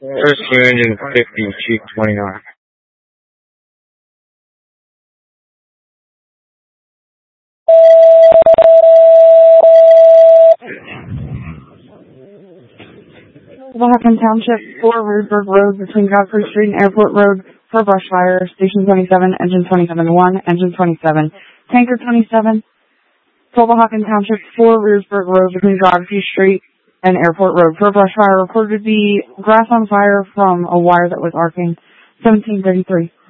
Rescue Engine 50, Chief 29. Hawkins Township, 4 Reersburg Road between Godfrey Street and Airport Road for brush fire. Station 27, Engine 27-1, Engine 27. Tanker 27. Hawkins Township, 4 Reersburg Road between Godfrey Street and Airport Road for brush fire. Reported to be grass on fire from a wire that was arcing. 1733.